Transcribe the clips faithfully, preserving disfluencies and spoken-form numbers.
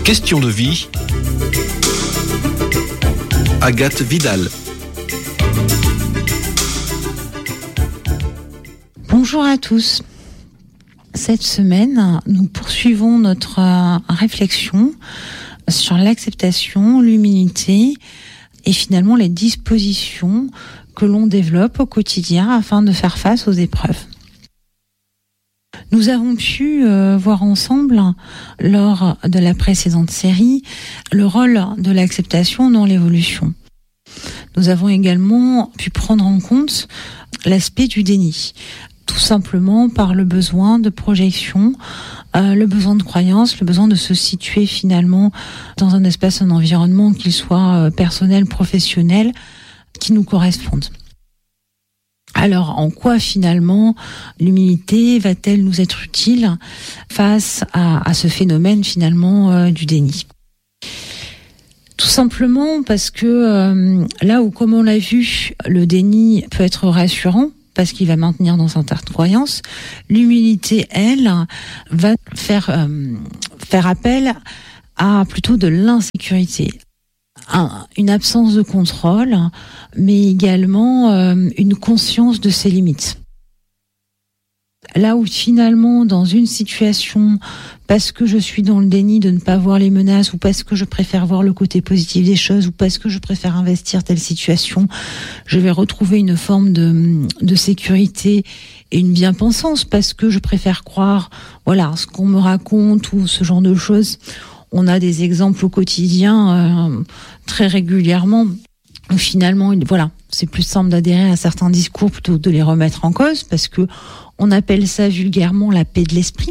Question de vie. Agathe Vidal. Bonjour à tous. Cette semaine, nous poursuivons notre euh, réflexion sur l'acceptation, l'humilité et finalement les dispositions que l'on développe au quotidien afin de faire face aux épreuves. Nous avons pu euh, voir ensemble, lors de la précédente série, le rôle de l'acceptation dans l'évolution. Nous avons également pu prendre en compte l'aspect du déni, tout simplement par le besoin de projection, euh, le besoin de croyance, le besoin de se situer finalement dans un espace, un environnement, qu'il soit euh, personnel, professionnel, qui nous corresponde. Alors, en quoi finalement l'humilité va-t-elle nous être utile face à, à ce phénomène finalement euh, du déni ? Tout simplement parce que euh, là où, comme on l'a vu, le déni peut être rassurant, parce qu'il va maintenir dans certaines croyances, l'humilité, elle, va faire, euh, faire appel à plutôt de l'insécurité. Un, une absence de contrôle, mais également euh, une conscience de ses limites. Là où finalement, dans une situation, parce que je suis dans le déni de ne pas voir les menaces, ou parce que je préfère voir le côté positif des choses, ou parce que je préfère investir telle situation, je vais retrouver une forme de, de sécurité et une bien-pensance, parce que je préfère croire, voilà, ce qu'on me raconte ou ce genre de choses. On a des exemples au quotidien euh, très régulièrement où finalement, voilà, c'est plus simple d'adhérer à certains discours plutôt que de les remettre en cause, parce que on appelle ça vulgairement la paix de l'esprit.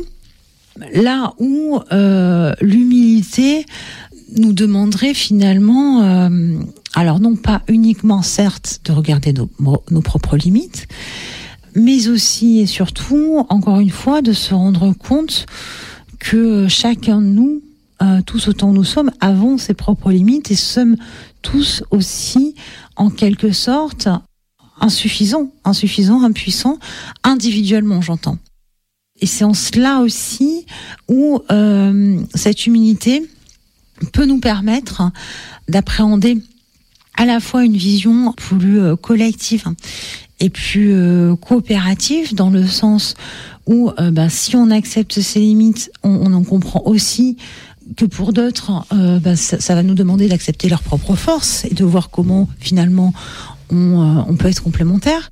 Là où euh, l'humilité nous demanderait finalement, euh, alors non pas uniquement certes de regarder nos, nos propres limites, mais aussi et surtout, encore une fois, de se rendre compte que chacun de nous, Euh, tous autant nous sommes, avons ses propres limites et sommes tous aussi, en quelque sorte, insuffisants, insuffisants, impuissants, individuellement, j'entends. Et c'est en cela aussi où euh, cette humilité peut nous permettre d'appréhender à la fois une vision plus euh, collective et plus euh, coopérative, dans le sens où euh, bah, si on accepte ses limites, on, on en comprend aussi que pour d'autres, euh, bah, ça, ça va nous demander d'accepter leurs propres forces et de voir comment finalement on, euh, on peut être complémentaires.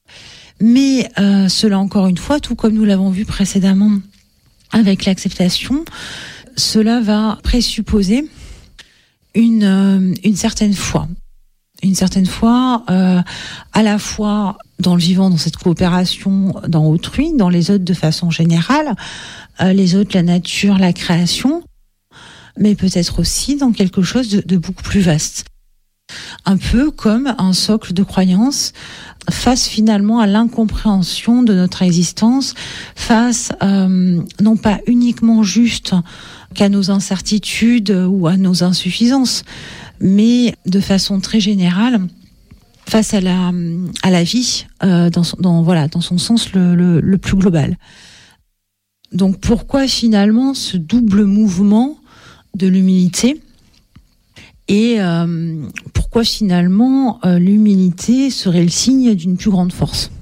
Mais euh, cela, encore une fois, tout comme nous l'avons vu précédemment avec l'acceptation, cela va présupposer une, euh, une certaine foi. Une certaine foi euh, à la fois dans le vivant, dans cette coopération, dans autrui, dans les autres de façon générale, euh, les autres, la nature, la création, mais peut-être aussi dans quelque chose de, de beaucoup plus vaste. Un peu comme un socle de croyance face finalement à l'incompréhension de notre existence, face euh, non pas uniquement juste qu'à nos incertitudes ou à nos insuffisances, mais de façon très générale face à la, à la vie euh, dans, son, dans, voilà, dans son sens le, le, le plus global. Donc pourquoi finalement ce double mouvement de l'humilité et euh, pourquoi finalement euh, l'humilité serait le signe d'une plus grande force.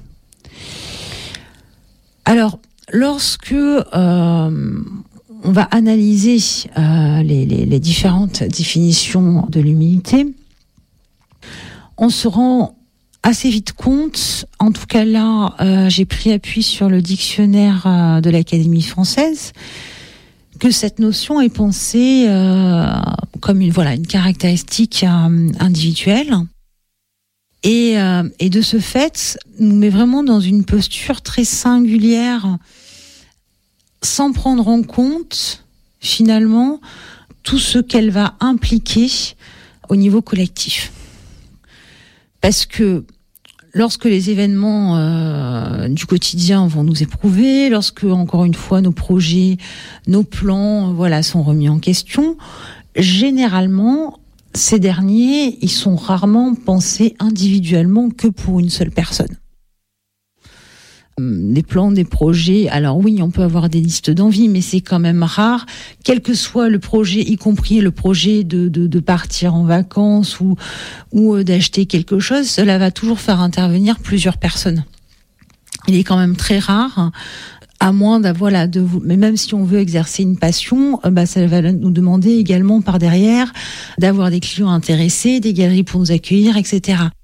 Alors, lorsque euh, on va analyser euh, les, les, les différentes définitions de l'humilité, on se rend assez vite compte, en tout cas là, euh, j'ai pris appui sur le dictionnaire euh, de l'Académie française, que cette notion est pensée euh, comme une, voilà, une caractéristique euh, individuelle et, euh, et de ce fait nous met vraiment dans une posture très singulière sans prendre en compte finalement tout ce qu'elle va impliquer au niveau collectif. Parce que lorsque les événements euh, du quotidien vont nous éprouver, lorsque, encore une fois, nos projets, nos plans, voilà, sont remis en question, généralement, ces derniers, ils sont rarement pensés individuellement que pour une seule personne. des plans, des projets. Alors oui, on peut avoir des listes d'envie, mais c'est quand même rare, quel que soit le projet, y compris le projet de, de, de partir en vacances ou, ou d'acheter quelque chose, cela va toujours faire intervenir plusieurs personnes. Il est quand même très rare, à moins d'avoir, voilà, de vous, mais même si on veut exercer une passion, bah, ça va nous demander également par derrière d'avoir des clients intéressés, des galeries pour nous accueillir, et cetera.